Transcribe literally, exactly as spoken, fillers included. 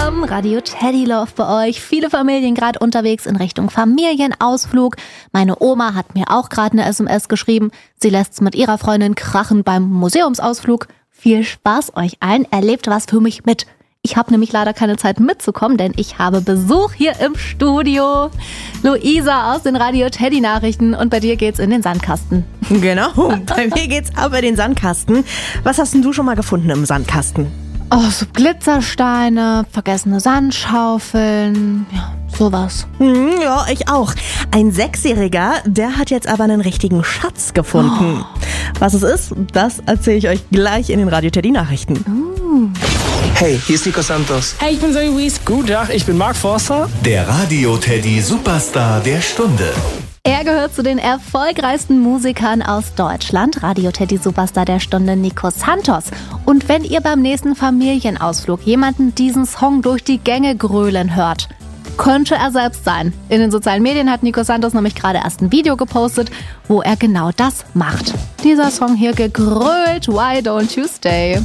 willkommen. Radio Teddy Love bei euch. Viele Familien gerade unterwegs in Richtung Familienausflug. Meine Oma hat mir auch gerade eine S M S geschrieben. Sie lässt's mit ihrer Freundin krachen beim Museumsausflug. Viel Spaß euch allen. Erlebt was für mich mit. Ich habe nämlich leider keine Zeit mitzukommen, denn ich habe Besuch hier im Studio. Luisa aus den Radio Teddy Nachrichten und bei dir geht's in den Sandkasten. Genau, bei mir geht's aber in den Sandkasten. Was hast denn du schon mal gefunden im Sandkasten? Oh, so Glitzersteine, vergessene Sandschaufeln, ja, sowas. Hm, ja, ich auch. Ein Sechsjähriger, der hat jetzt aber einen richtigen Schatz gefunden. Oh. Was es ist, das erzähle ich euch gleich in den Radio Teddy Nachrichten. Uh. Hey, hier ist Nico Santos. Hey, ich bin Zoe Wies. Guten Tag, ich bin Mark Forster. Der Radio Teddy Superstar der Stunde. Er gehört zu den erfolgreichsten Musikern aus Deutschland. Radio Teddy Superstar der Stunde Nico Santos. Und wenn ihr beim nächsten Familienausflug jemanden diesen Song durch die Gänge grölen hört, könnte er selbst sein. In den sozialen Medien hat Nico Santos nämlich gerade erst ein Video gepostet, wo er genau das macht. Dieser Song hier gegrölt, Why Don't You Stay?